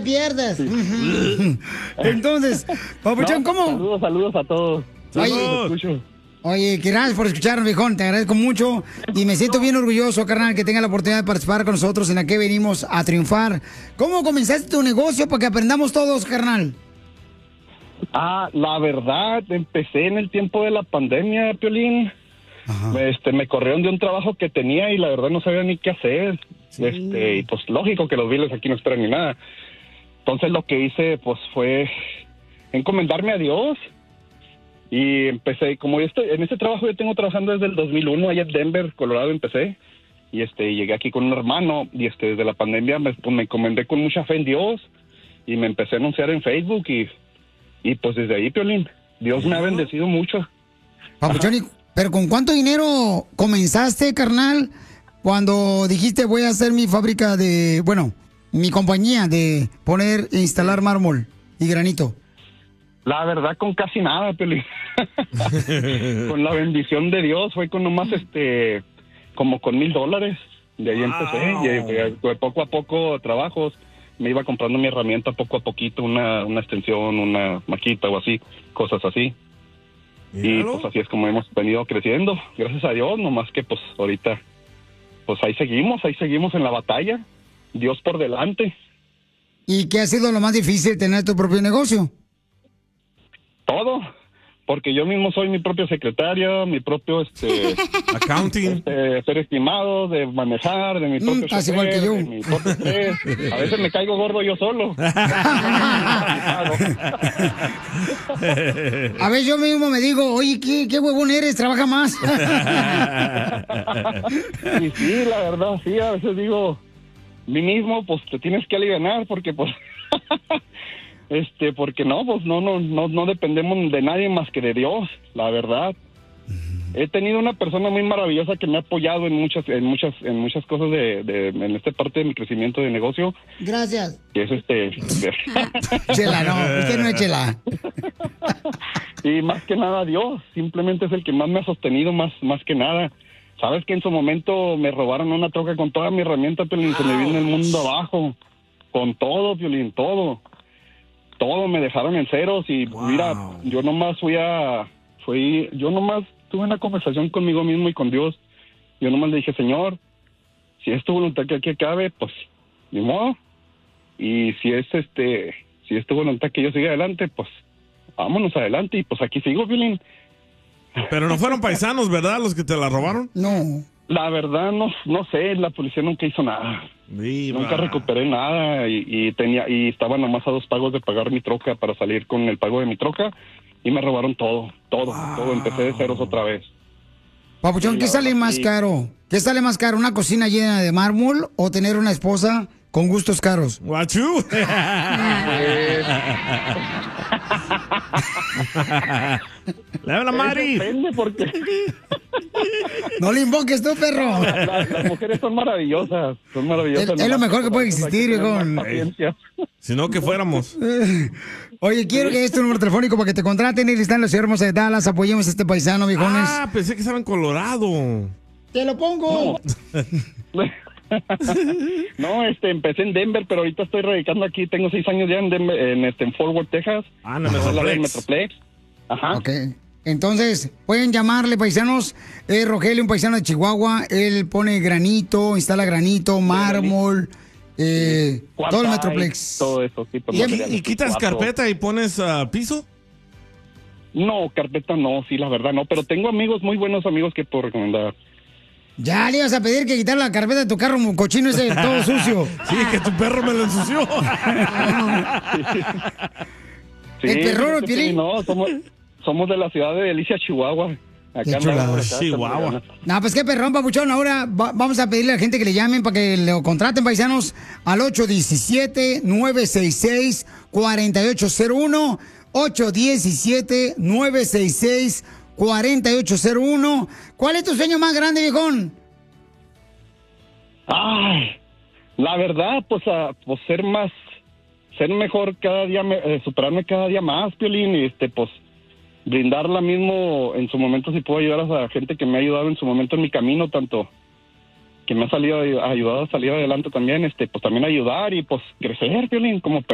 pierdes. Entonces, papuchón, No, ¿cómo? Saludos a todos. Oye, gracias por escucharnos, viejón. Te agradezco mucho y me siento bien orgulloso, carnal, que tenga la oportunidad de participar con nosotros en la que venimos a triunfar. ¿Cómo comenzaste tu negocio para que aprendamos todos, carnal? La verdad, empecé en el tiempo de la pandemia, Piolín. Me corrieron de un trabajo que tenía y la verdad no sabía ni qué hacer. Y pues lógico que los biles aquí no esperan ni nada. Entonces lo que hice pues fue encomendarme a Dios. Y empecé, como yo estoy en ese trabajo, yo tengo trabajando desde el 2001, allá en Denver, Colorado empecé. Y llegué aquí con un hermano y desde la pandemia me encomendé con mucha fe en Dios y me empecé a anunciar en Facebook y pues desde ahí, Piolín, Dios me ha bendecido mucho. Papuchón, ¿pero con cuánto dinero comenzaste, carnal, cuando dijiste voy a hacer mi fábrica mi compañía de poner e instalar mármol y granito? La verdad, con casi nada, Piolín. Con la bendición de Dios, fue con nomás, como con $1,000. De ahí empecé, y poco a poco trabajos, me iba comprando mi herramienta poco a poquito, una extensión, una maquita o así, cosas así. Y pues así es como hemos venido creciendo, gracias a Dios, nomás que pues ahorita, pues ahí seguimos en la batalla, Dios por delante. ¿Y qué ha sido lo más difícil, tener tu propio negocio? Todo, porque yo mismo soy mi propio secretario, mi propio accounting, ser estimado, de manejar, de mi propio estás igual que yo. de mi propio estrés. A veces me caigo gordo yo solo. A ver, yo mismo me digo, oye, qué huevón eres, trabaja más. Y sí, la verdad, sí, a veces digo, mí mismo, pues te tienes que alivianar porque pues porque no, pues no dependemos de nadie más que de Dios, la verdad. He tenido una persona muy maravillosa que me ha apoyado en muchas cosas en esta parte de mi crecimiento de negocio. Gracias. Que es Chela, no, usted no es Chela. Y más que nada Dios, simplemente es el que más me ha sostenido, más que nada. Sabes que en su momento me robaron una troca con toda mi herramienta, Piolín, se me vino el mundo abajo, con todo, Piolín, todo me dejaron en ceros y mira, yo nomás tuve una conversación conmigo mismo y con Dios. Yo nomás le dije, Señor, si es tu voluntad que aquí acabe, pues ni modo. Y si es tu voluntad que yo siga adelante, pues vámonos adelante. Y pues aquí sigo, Piolín. Pero no fueron paisanos, ¿verdad? Los que te la robaron. No. La verdad, no sé, la policía nunca hizo nada. Viva. Nunca recuperé nada y estaba nomás a 2 pagos de pagar mi troca para salir con el pago de mi troca y me robaron todo. Empecé de ceros otra vez. Papuchón, Sí, ¿qué sale más caro? ¿Qué sale más caro? ¿Una cocina llena de mármol o tener una esposa con gustos caros? Guachú. Le habla Mari. Depende porque no le invoques tú, perro. Las mujeres son maravillosas. Es lo mejor que puede existir, hijo. Si no, que fuéramos. Oye, quiero que este número telefónico para que te contraten y está en la ciudad hermosa de Dallas. Apoyemos a este paisano, viejones. Pensé que estaba en Colorado. Te lo pongo. No, empecé en Denver, pero ahorita estoy radicando aquí. Tengo 6 años ya en Denver, en Fort Worth, Texas. En el Metroplex. Ajá. Ok. Entonces, pueden llamarle, paisanos. Rogelio, un paisano de Chihuahua. Él pone granito, instala granito, mármol, todo el Metroplex. Todo eso, sí. ¿Y quitas carpeta y pones piso? No, carpeta no, sí, la verdad no. Pero tengo muy buenos amigos que puedo recomendar. Ya le ibas a pedir que quitar la carpeta de tu carro cochino ese todo sucio. Sí, que tu perro me lo ensució. Sí, el perro, Piolín. No, somos de la ciudad de Delicia, Chihuahua. Acá Chihuahua. No, pues qué perrón, papuchón. Ahora vamos a pedirle a la gente que le llamen para que lo contraten, paisanos, al 817-966-4801. 817-966-4801. ¿Cuál es tu sueño más grande, viejón? La verdad, pues ser mejor cada día, superarme cada día más, Piolín, y pues brindarla mismo en su momento, si puedo ayudar a la gente que me ha ayudado en su momento en mi camino, tanto que me ha ayudado a salir adelante también, pues también ayudar y pues crecer, Piolín, como